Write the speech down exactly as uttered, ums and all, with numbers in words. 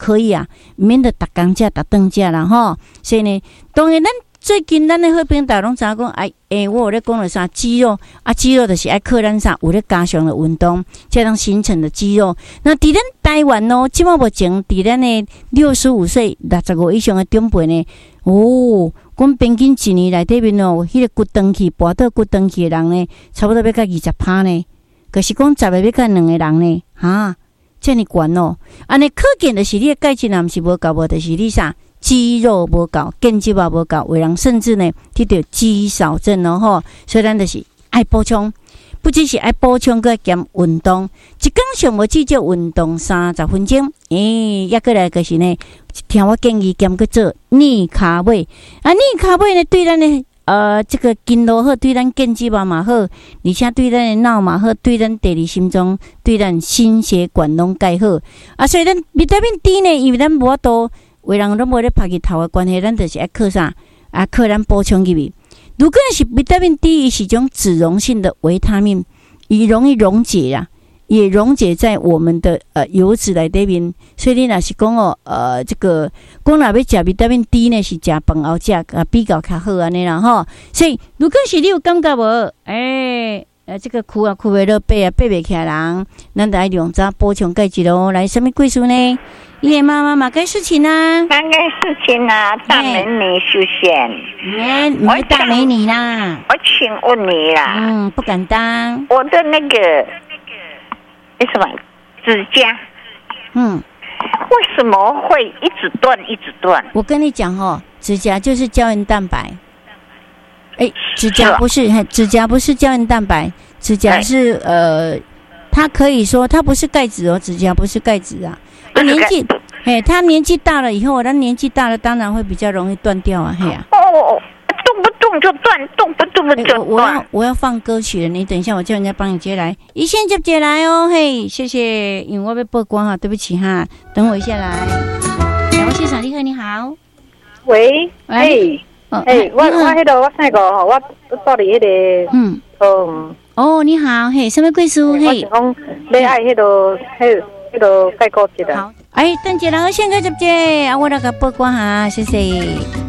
可以啊，免得逐工食、逐顿食啦吼。所以呢，当然咱最近咱的好朋友拢知影讲，哎诶，我有咧讲了啥肌肉啊，肌肉就是爱靠咱啥有咧加强的运动，才能形成的肌肉。那伫咱台湾哦，即马目前伫咱的六十五岁、六十五以上的长辈呢，哦，阮平均一年内底面哦，迄、那个骨长去、跋倒骨长去的人呢，差不多要到二十趴呢。可是讲十个要到两个人呢，哈，这么悬哦。安尼可见的是你的钙质若毋是无够，无就是你啥？肌肉无够，腱肌肉无够，有人甚至呢，得到肌少症哦吼。所以咱就是爱补充，不只是爱补充，佮兼运动。一天上无至少运动三十分钟，诶，抑过来就是呢，听我建议兼去做逆骹尾。啊，逆骹尾呢，对咱的呃这个筋络好，对咱腱肌肉嘛好，而且对咱的脑嘛好，对咱第二心脏，对咱心血管拢介好。啊，所以咱维他命 D 呢，因为咱无法度。为人拢无咧拍日头的关系，咱就是爱靠啥？啊，靠咱补充入去。如果是维他命 D， 是种脂溶性的维他命，也容易溶解啦，也溶解在我们的呃油脂内底面。所以你若是讲哦，呃，这个讲若要食维他命 D 呢，是食饭后食啊，比较较好安尼啦吼。所以如果是你有感觉无，诶、欸。呃，这个哭啊哭袂落，爬啊爬袂起来人，咱得爱用早补充钙质咯。来，什么故事呢？你的妈妈嘛，该事情啊？ 哪个事情啊？大美女出现， 哎，你是大美女啦！ 我请问你啦， 嗯，不敢当。 我的那个那什么指甲， 嗯， 为什么会一直断一直断？ 我跟你讲哦，指甲就是胶原蛋白。哎，指甲不是，指甲不是胶原蛋白，指甲是呃，它可以说它不是钙质哦，指甲不是钙质啊。啊，年纪，哎，他年纪大了以后，他年纪大了，当然会比较容易断掉啊，嘿啊。 哦，动不动就断，动不动就断。 我要我要放歌曲了，你等一下，我叫人家帮你接来，一线就接来哦，嘿，谢谢，因为我被曝光哈，对不起哈，等我一下来。两位现场立刻你好， 喂，喂。哎、欸，我我迄个我那个吼，我住伫迄个嗯，嗯， 哦，你好，嘿，什么贵叔？嘿， 我是讲要爱迄个迄迄个钙骨质的。 好，哎，邓姐，然后先开接接，啊，我来个曝光哈，谢谢。